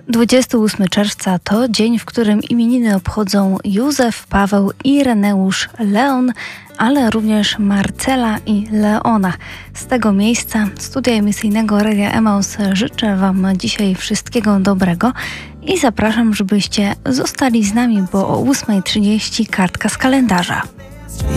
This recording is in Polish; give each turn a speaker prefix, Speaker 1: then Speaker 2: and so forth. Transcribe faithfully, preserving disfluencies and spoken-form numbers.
Speaker 1: dwudziestego ósmego czerwca to dzień, w którym imieniny obchodzą Józef, Paweł, Ireneusz, Leon, ale również Marcela i Leona. Z tego miejsca studia emisyjnego Radia Emaus życzę Wam dzisiaj wszystkiego dobrego i zapraszam, żebyście zostali z nami, bo o ósma trzydzieści kartka z kalendarza.